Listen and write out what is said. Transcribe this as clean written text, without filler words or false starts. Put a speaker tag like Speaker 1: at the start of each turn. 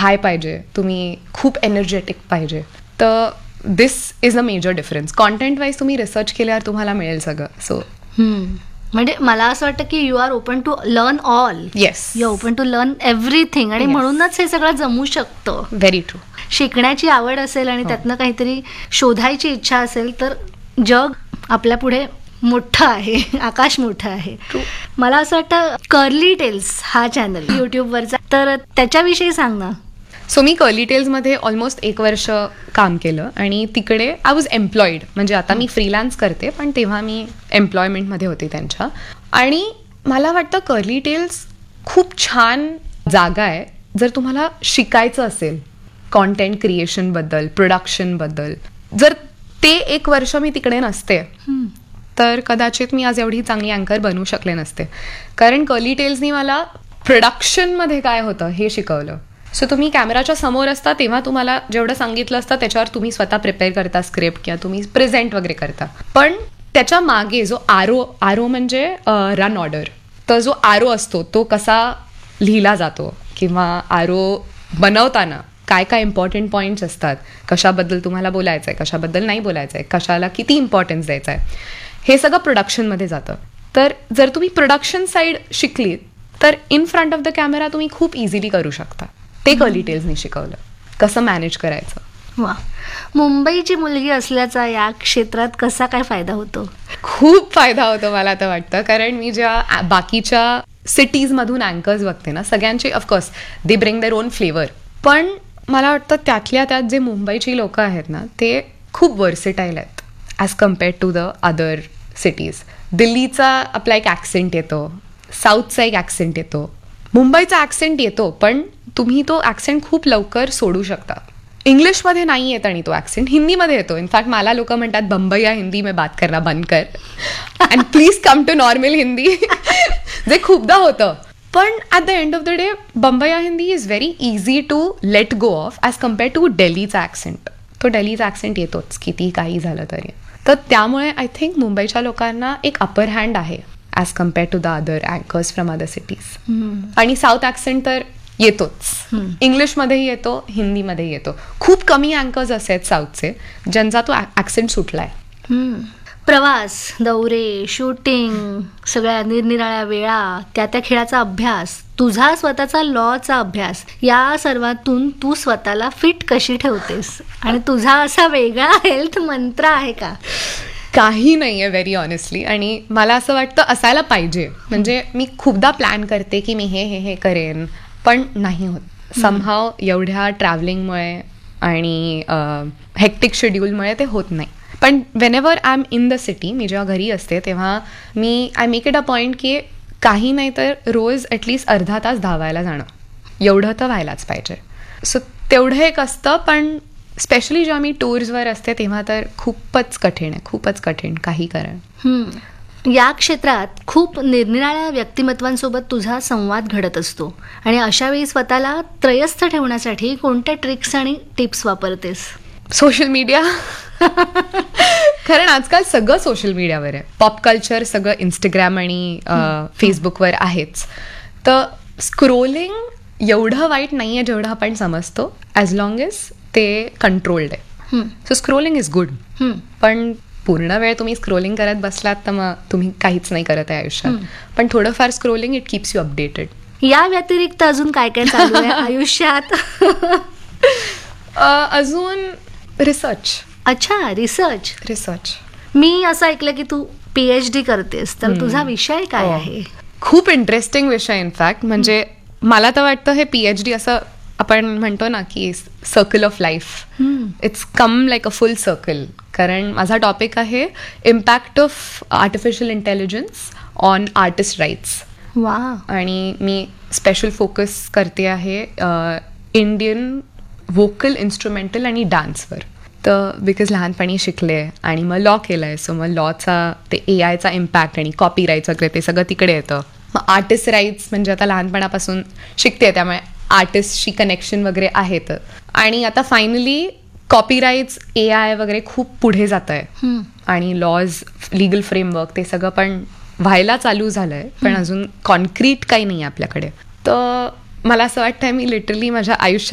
Speaker 1: हाय पाहिजे, तुम्ही खूप एनर्जेटिक पाहिजे. तर दिस is a major difference. Content wise तुम्ही रिसर्च केल्यावर तुम्हाला मिळेल सगळं. सो
Speaker 2: म्हणजे मला असं वाटतं की you R open to learn all.
Speaker 1: Yes,
Speaker 2: you open to learn everything. आणि म्हणूनच हे सगळं जमू शकतं.
Speaker 1: Very true.
Speaker 2: शिकण्याची आवड असेल आणि त्यातनं काहीतरी शोधायची इच्छा असेल तर जग आपल्या पुढे मोठं आहे, आकाश मोठं आहे. मला असं वाटतं कर्ली टेल्स हा चॅनल युट्यूबवरचा, तर त्याच्याविषयी सांग ना.
Speaker 1: सो मी कर्ली टेल्समध्ये ऑलमोस्ट 1 वर्ष काम केलं आणि तिकडे आय वॉज एम्प्लॉईड. म्हणजे आता मी फ्रीलान्स करते, पण तेव्हा मी एम्प्लॉयमेंटमध्ये होते त्यांच्या. आणि मला वाटतं कर्ली टेल्स खूप छान जागा आहे जर तुम्हाला शिकायचं असेल कॉन्टेंट क्रिएशनबद्दल, प्रोडक्शनबद्दल. जर ते 1 वर्ष मी तिकडे नसते तर कदाचित मी आज एवढी चांगली अँकर बनवू शकले नसते. कारण कर्ली टेल्सनी मला प्रोडक्शनमध्ये काय होतं हे शिकवलं. सो तुम्ही कॅमेराच्या समोर असता तेव्हा तुम्हाला जेवढं सांगितलं असतं त्याच्यावर तुम्ही स्वतः प्रिपेअर करता स्क्रिप्ट किंवा तुम्ही प्रेझेंट वगैरे करता. पण त्याच्या मागे जो आरो म्हणजे रन ऑर्डर, तर जो आरो असतो तो कसा लिहिला जातो किंवा आरो बनवताना काय काय इम्पॉर्टंट पॉईंट्स असतात, कशाबद्दल तुम्हाला बोलायचं आहे, कशाबद्दल नाही बोलायचं आहे, कशाला किती इम्पॉर्टन्स द्यायचं आहे, हे सगळं प्रोडक्शनमध्ये जातं. तर जर तुम्ही प्रोडक्शन साईड शिकलीत तर in front of the camera तुम्ही खूप इझिली करू शकता. ते कर्ली टेल्सनी शिकवलं कसं मॅनेज करायचं.
Speaker 2: वा, मुंबईची मुलगी असल्याचा या क्षेत्रात कसा काय फायदा होतो?
Speaker 1: खूप फायदा होतो मला तर वाटतं. कारण मी ज्या बाकीच्या सिटीजमधून अँकर्स बघते ना, सगळ्यांचे of course they bring their own flavour. पण मला वाटतं त्यातल्या त्यात जे मुंबईची लोकं आहेत ना ते खूप वर्सेटाईल आहेत as compared to the other cities. दिल्लीचा आपला एक ॲक्सेंट येतो, साऊथचा एक ॲक्सेंट येतो, मुंबईचा ॲक्सेंट येतो, पण तुम्ही तो ॲक्सेंट खूप लवकर सोडू शकता. इंग्लिशमध्ये नाही येत आणि तो ॲक्सेंट हिंदीमध्ये येतो. इनफॅक्ट मला लोक म्हणतात बंबईया हिंदी में बात करना बंद कर and please come to normal Hindi, जे खूपदा होतं. पण at the end of the day Bambaiya Hindi is very easy to let go of as compare to डेलीचा accent. तो डेलीचा ॲक्सेंट येतोच किती काही झालं तरी. तर त्यामुळे आय थिंक मुंबईच्या लोकांना एक अपर हँड आहे as compare to the other anchors from other cities. आणि साऊथ ॲक्सेंट तर येतोच, इंग्लिशमध्येही येतो, हिंदीमध्येही येतो. खूप कमी अँकर्स असे आहेत साऊथचे ज्यांचा तो ॲक्सेंट सुटलाय.
Speaker 2: प्रवास, दौरे, शूटिंग, सगळ्या निरनिराळ्या वेळा, त्या खेळाचा अभ्यास, तुझा स्वतःचा लॉचा अभ्यास, या सर्वातून तू स्वतःला फिट कशी ठेवतेस? आणि तुझा असा वेगळा हेल्थ मंत्र आहे का?
Speaker 1: काही नाही आहे व्हेरी ऑनेस्टली. आणि मला असं वाटतं असायला पाहिजे. म्हणजे मी खूपदा प्लॅन करते की मी हे करेन, पण नाही होत. समहाव एवढ्या ट्रॅव्हलिंगमुळे आणि हेक्टिक शेड्यूलमुळे ते होत नाही. पण Wien ever I am in the city, मी जेव्हा घरी असते तेव्हा I make it a point की काही नाही तर रोज ॲटलिस्ट अर्धा तास धावायला जाणं, एवढं तर व्हायलाच पाहिजे. सो तेवढं एक असतं. पण स्पेशली जेव्हा मी टूर्सवर असते तेव्हा तर खूपच कठीण आहे, खूपच कठीण काही करण.
Speaker 2: या क्षेत्रात खूप निरनिराळ्या व्यक्तिमत्वांसोबत तुझा संवाद घडत असतो आणि अशा वेळी स्वतःला त्रयस्थ ठेवण्यासाठी कोणत्या ट्रिक्स आणि टिप्स वापरतेस?
Speaker 1: Social media. कारण आजकाल सगळं सोशल मीडियावर आहे. पॉप कल्चर सगळं इंस्टाग्राम आणि फेसबुकवर आहेच. तर स्क्रोलिंग एवढं वाईट नाही आहे जेवढं आपण समजतो, ॲज लॉंग एज ते कंट्रोल्ड आहे. So scrolling is good. पण पूर्ण वेळ तुम्ही स्क्रोलिंग करत बसलात तर मग तुम्ही काहीच नाही करत आहे आयुष्यात. पण थोडंफार scrolling it keeps you updated.
Speaker 2: या व्यतिरिक्त अजून काय काय चालू आहे आयुष्यात?
Speaker 1: अजून रिसर्च.
Speaker 2: अच्छा, रिसर्च. मी असं ऐकलं की तू PhD करतेस, तर तुझा विषय काय आहे?
Speaker 1: खूप इंटरेस्टिंग विषय इनफॅक्ट. म्हणजे मला तर वाटतं हे PhD असं आपण म्हणतो ना की circle of life, it's come like a full circle. कारण माझा टॉपिक आहे impact of artificial intelligence on artist rights.
Speaker 2: वा.
Speaker 1: आणि मी स्पेशल फोकस करते आहे इंडियन व्होकल, इन्स्ट्रुमेंटल आणि डान्सवर. तर बिकॉज लहानपणी शिकले आणि मग लॉ केलं आहे, सो मग लॉचा ते AIचा इम्पॅक्ट आणि कॉपीराईट्स वगैरे ते सगळं तिकडे येतं. मग आर्टिस्ट राईट्स म्हणजे आता लहानपणापासून शिकते त्यामुळे आर्टिस्टशी कनेक्शन वगैरे आहेत. आणि आता फायनली कॉपीराईट्स, AI वगैरे खूप पुढे जात आहे आणि लॉज, लिगल फ्रेमवर्क ते सगळं पण व्हायला चालू झालं आहे. पण अजून कॉन्क्रीट काही नाही आहे आपल्याकडे. तर मला असं वाटतं मी लिटरली माझ्या आयुष्यात